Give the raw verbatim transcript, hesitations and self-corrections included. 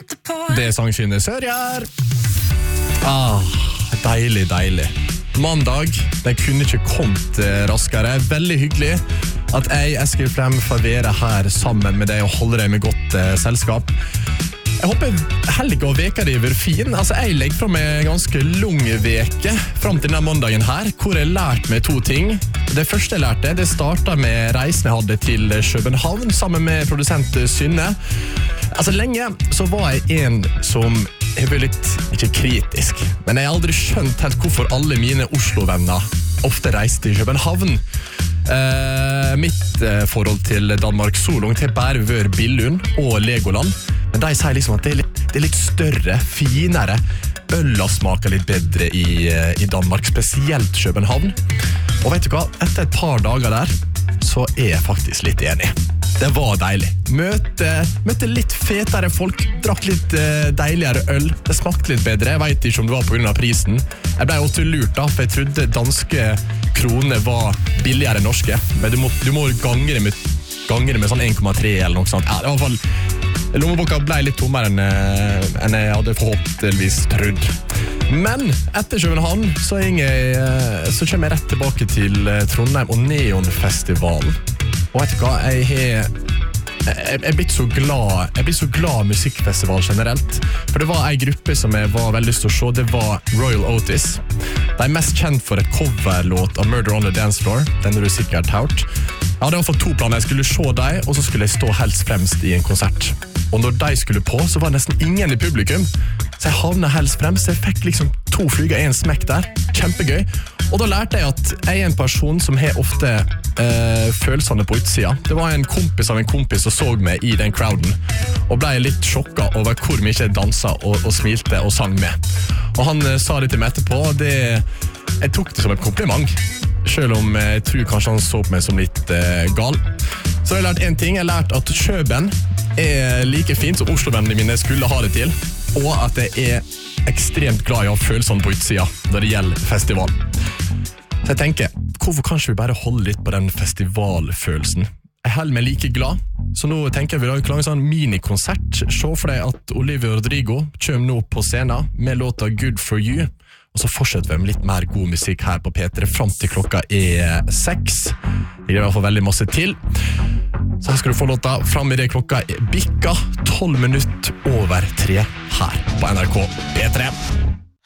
Det er sangskyndet Sørgjær. Ah, deilig, deilig. Mandag, det kunne ikke kommet raskere. Veldig hyggelig at jeg, Eskil Frem, får være her sammen med deg og holde deg med godt eh, selskap. Jeg håper heller ikke å veka det over fin. Altså, jeg legger frem en ganske lang veke frem til denne mandagen her, hvor jeg lærte meg to ting. Det første jeg lærte, det startet med reisen jeg hadde til København sammen med produsent Synne. Altså, lenge så var jeg en som jeg var litt, ikke kritisk, men jeg har aldri skjønt helt hvorfor alle mine Oslo-venner ofte reiste til København. Uh, mitt uh, forhold til Danmark så langt til bare vør Billund og Legoland, men de sier liksom at det er litt, det er litt større, finere. Ølla smaker litt bedre i, uh, i Danmark, spesielt København. Og vet du hva, etter et par dager der så er jeg faktisk litt enig. Det var deilig. Møte, møte litt fetere folk, drakk litt uh, deiligere øl. Det smakte litt bedre. Jeg vet ikke om det var på grunn av prisen. Jeg ble også lurt da, for jeg trodde danske kroner var billigere enn norske. Men du må, du må gange det med, gange det med sånn en komma tre eller noe sånt. Ja, det var i hvert fall, lommeboka ble litt tommere enn, enn jeg hadde forhåpentligvis trodd. Men etter København så, jeg, så kommer jeg rett tilbake til Trondheim og Neonfestivalen. Og vet du hva, jeg har jeg, jeg blir så glad jeg blir så glad musikkfestival generelt, for det var en gruppe som jeg var veldig lyst til å se. Det var Royal Otis. De er mest kjent for et coverlåt av Murder on the Dance Floor. Den er du sikkert hørt. Jeg hadde i hvert fall to planer. Jeg skulle se dem, og så skulle jeg stå helst fremst i en konsert. Og når de skulle på, så var det nesten ingen i publikum. Så jeg havnet helst fremst. Jeg fikk liksom to flyger, en smekk der. Kjempegøy. Og da lærte jeg at jeg er en person som har ofte eh, følelsene på utsida. Det var en kompis av en kompis som så meg i den crowden, og ble litt sjokket over hvor mye jeg danset og, og smilte og sang med. Og han eh, sa det til meg etterpå, og det, jeg tok det som et kompliment, selv om jeg tror kanskje han så på meg som litt eh, gal. Så jeg har lært en ting. Jeg har lært at Køben er like fint som Oslo-vennene mine skulle ha det til, og at jeg er ekstremt glad i å ha følelsene på utsida når det gjelder festival. Så jeg tenker, hvorfor kan ikke vi bare holde litt på den festivalfølelsen? Jeg holder meg like glad, så nå tenker jeg vi lager en sånn minikonsert. Se for deg at Olivia Rodrigo kommer nå på scenen med låta Good For You, og så fortsetter vi med litt mer god musikk her på P tre frem til klokka er seks. Det gir i hvert fall veldig masse til. Så her skal du få låta frem i det klokka er bikka tolv minutter over tre her på N R K P tre.